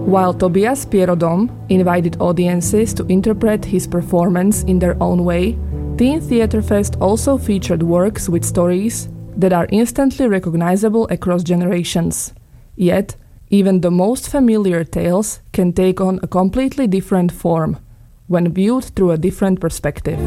While Tobias Pierodom invited audiences to interpret his performance in their own way, Teen Theatre Fest also featured works with stories that are instantly recognizable across generations. Yet, even the most familiar tales can take on a completely different form when viewed through a different perspective.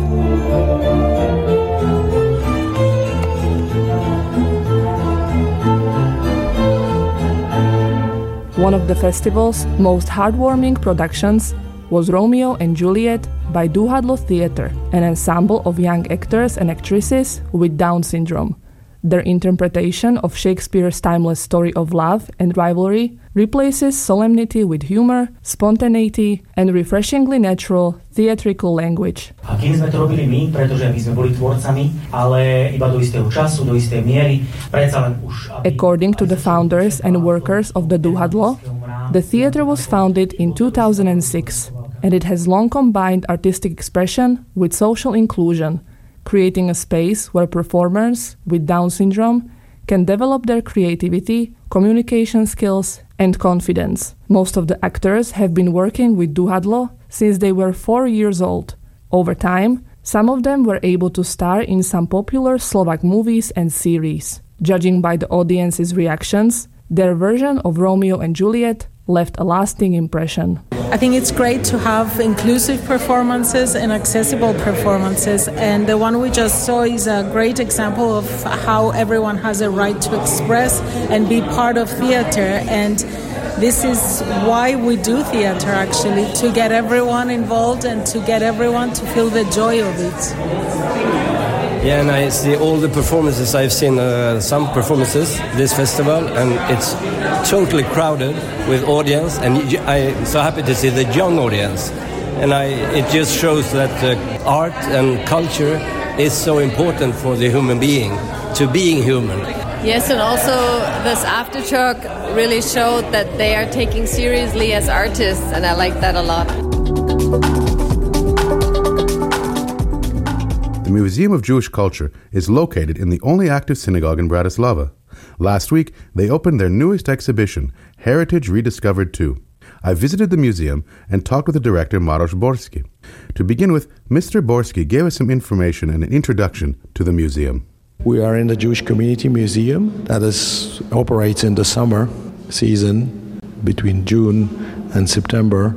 One of the festival's most heartwarming productions was Romeo and Juliet by Duhadlo Theatre, an ensemble of young actors and actresses with Down syndrome. Their interpretation of Shakespeare's timeless story of love and rivalry replaces solemnity with humor, spontaneity, and refreshingly natural theatrical language. A kým sme to robili my, pretože my sme boli tvorcami, ale iba do istého času, do istej miery, predsa len už... According to the founders and workers of the Duhadlo, the theater was founded in 2006, and it has long combined artistic expression with social inclusion, creating a space where performers with Down syndrome can develop their creativity, communication skills, and confidence. Most of the actors have been working with Duhadlo since they were 4 years old. Over time, some of them were able to star in some popular Slovak movies and series. Judging by the audience's reactions, their version of Romeo and Juliet left a lasting impression. I think it's great to have inclusive performances and accessible performances, and the one we just saw is a great example of how everyone has a right to express and be part of theater, and this is why we do theater, actually, to get everyone involved and to get everyone to feel the joy of it. Yeah, and I see all the performances. I've seen some performances this festival, and it's totally crowded with audience, and I'm so happy to see the young audience. And it just shows that art and culture is so important for the human being, to being human. Yes, and also this aftershock really showed that they are taking seriously as artists, and I like that a lot. The Museum of Jewish Culture is located in the only active synagogue in Bratislava. Last week, they opened their newest exhibition, Heritage Rediscovered 2. I visited the museum and talked with the director, Maroš Borski. To begin with, Mr. Borski gave us some information and an introduction to the museum. We are in the Jewish Community Museum that operates in the summer season between June and September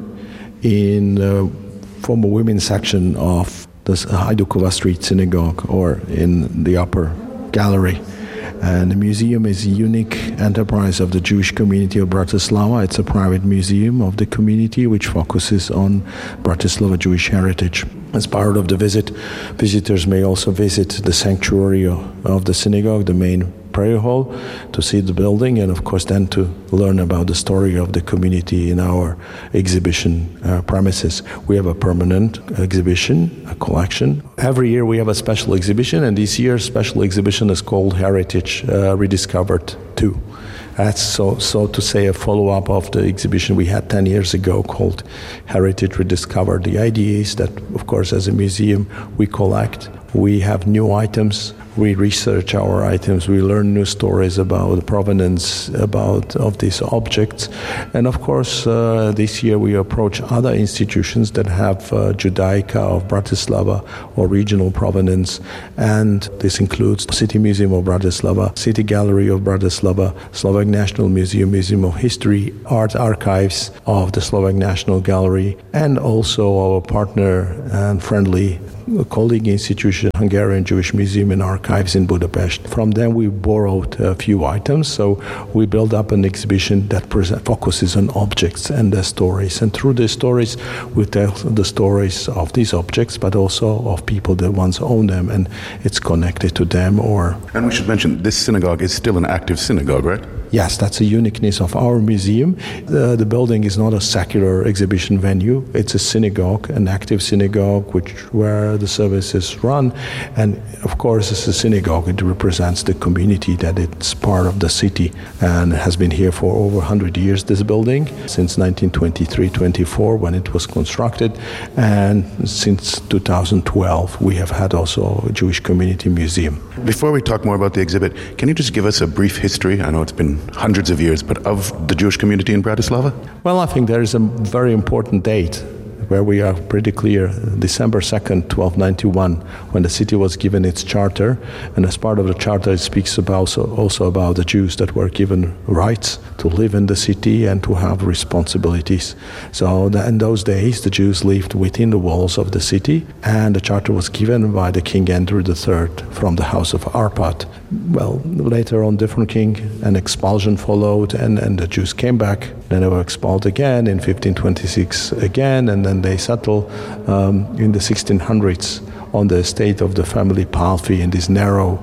in the former women's section of the Hajdukova Street Synagogue, or in the upper gallery. And the museum is a unique enterprise of the Jewish community of Bratislava. It's a private museum of the community which focuses on Bratislava Jewish heritage. As part of the visit, visitors may also visit the sanctuary of the synagogue, the main prayer hall, to see the building, and of course then to learn about the story of the community in our exhibition premises. We have a permanent exhibition, a collection. Every year we have a special exhibition, and this year's special exhibition is called Heritage Rediscovered 2. That's so to say a follow-up of the exhibition we had 10 years ago called Heritage Rediscovered. The idea is that, of course, as a museum, we collect, we have new items, we research our items, we learn new stories about the provenance of these objects. And of course, this year we approach other institutions that have Judaica of Bratislava or regional provenance. And this includes City Museum of Bratislava, City Gallery of Bratislava, Slovak National Museum, Museum of History, Art Archives of the Slovak National Gallery, and also our partner and friendly colleague institution, Hungarian Jewish Museum and Archives in Budapest. From them we borrowed a few items, so we built up an exhibition that focuses on objects and their stories. And through the stories, we tell the stories of these objects, but also of people that once owned them, and it's connected to them. And we should mention, this synagogue is still an active synagogue, right? Yes, that's a uniqueness of our museum. The building is not a secular exhibition venue. It's a synagogue, an active synagogue, where the services run. And of course, it's a synagogue. It represents the community, that it's part of the city and has been here for over 100 years, this building, since 1923-24 when it was constructed. And since 2012, we have had also a Jewish Community Museum. Before we talk more about the exhibit, can you just give us a brief history? I know it's been hundreds of years, but of the Jewish community in Bratislava? Well, I think there is a very important date where we are pretty clear, December 2nd, 1291, when the city was given its charter. And as part of the charter, it speaks also about the Jews that were given rights to live in the city and to have responsibilities. So in those days, the Jews lived within the walls of the city, and the charter was given by the King Andrew III from the house of Arpad. Well, later on, different king, an expulsion followed, and the Jews came back. Then they were expelled again in 1526 again, and then they settled in the 1600s on the estate of the family Palfi in this narrow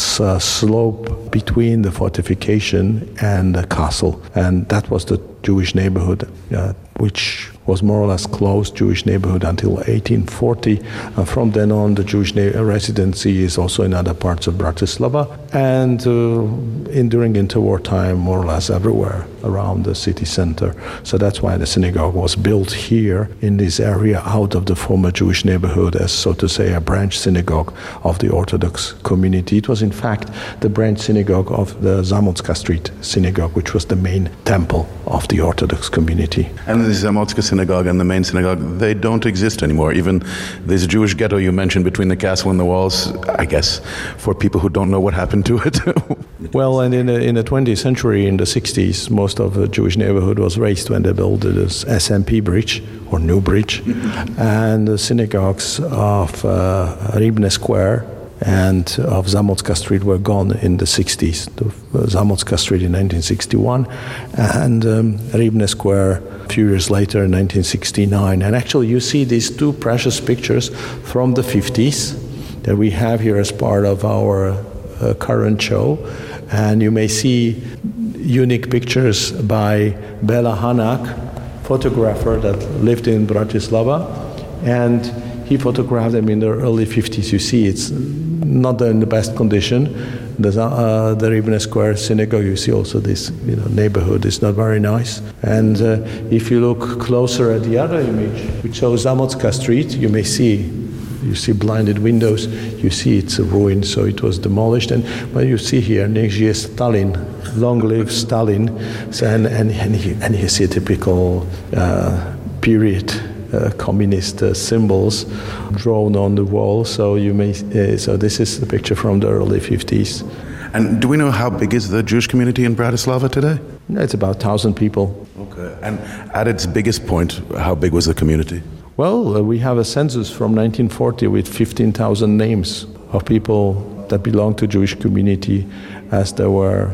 slope between the fortification and the castle. And that was the Jewish neighborhood, which was more or less closed Jewish neighborhood until 1840. From then on, the Jewish residency is also in other parts of Bratislava, and during interwar time, more or less everywhere around the city center. So that's why the synagogue was built here in this area out of the former Jewish neighborhood as, so to say, a branch synagogue of the Orthodox community. It was in fact the branch synagogue of the Zamotska Street synagogue, which was the main temple of the Orthodox community. And the Zamotska synagogue and the main synagogue, they don't exist anymore. Even this Jewish ghetto you mentioned between the castle and the walls, I guess, for people who don't know what happened to it. Well, and in the 20th century, in the 60s, most of the Jewish neighborhood was raised when they built this SMP bridge, or New Bridge, and the synagogues of Rybne Square and of Zamotska Street were gone in the 60s. Zamotska Street in 1961, and Rybne Square a few years later in 1969. And actually you see these two precious pictures from the 50s that we have here as part of our current show. And you may see unique pictures by Bela Hanak, photographer that lived in Bratislava, and he photographed them in the early 50s. You see it's not in the best condition. The Rybne Square synagogue, you see also this neighborhood is not very nice. And if you look closer at the other image, which shows Zamotska Street, you see blinded windows, you see it's a ruin, so it was demolished. And well, you see here, Nech žije Stalin, long live Stalin, and you see typical period communist symbols drawn on the wall. So so this is the picture from the early 50s. And do we know how big is the Jewish community in Bratislava today? It's about 1,000 people. Okay. And at its biggest point, how big was the community? Well, we have a census from 1940 with 15,000 names of people that belong to Jewish community as they were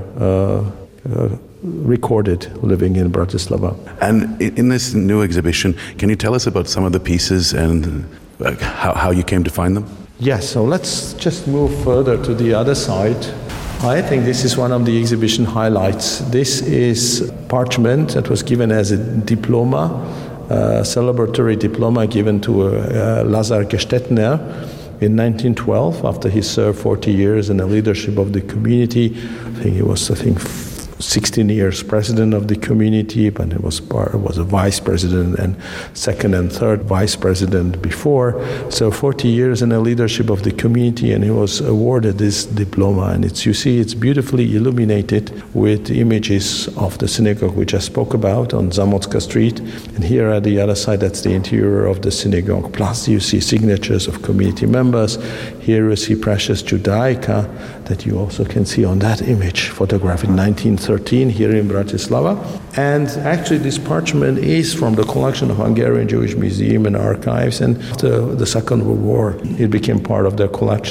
recorded living in Bratislava. And in this new exhibition, can you tell us about some of the pieces and how you came to find them? Yes, so let's just move further to the other side. I think this is one of the exhibition highlights. This is parchment that was given as a diploma, celebratory diploma given to Lazar Gestetner in 1912 after he served 40 years in the leadership of the community. I think he was 16 years president of the community, but he was a vice president and second and third vice president before. So 40 years in the leadership of the community, and he was awarded this diploma. And you see it's beautifully illuminated with images of the synagogue which I spoke about on Zamotska Street. And here at the other side, that's the interior of the synagogue. Plus you see signatures of community members. Here you see Precious Judaica that you also can see on that image, photographed in 1913 here in Bratislava. And actually this parchment is from the collection of Hungarian Jewish Museum and Archives, and after the Second World War it became part of their collection.